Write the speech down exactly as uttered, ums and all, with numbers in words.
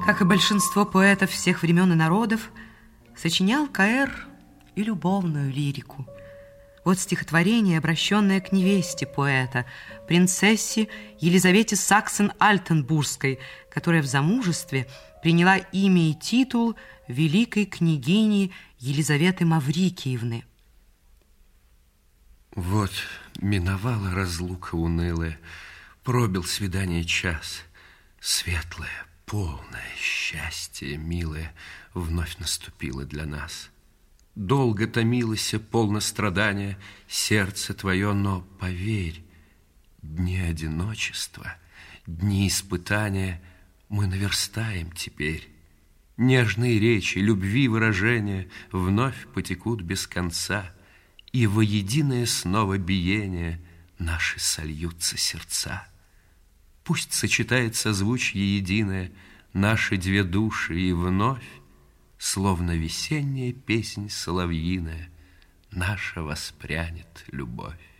Как и большинство поэтов всех времен и народов, сочинял К.Р. и любовную лирику. Вот стихотворение, обращенное к невесте поэта, принцессе Елизавете Саксон-Альтенбургской, которая в замужестве приняла имя и титул великой княгини Елизаветы Маврикиевны. Вот миновала разлука унылая, пробил свидание час. Светлое, полное счастье, милое, вновь наступило для нас. Долго томилось, полно страдания сердце твое, но поверь, дни одиночества, дни испытания мы наверстаем теперь. Нежные речи, любви выражения вновь потекут без конца, и во единое снова биение наши сольются сердца. Пусть сочетает созвучье единое наши две души, и вновь, словно весенняя песнь соловьиная, наша воспрянет любовь.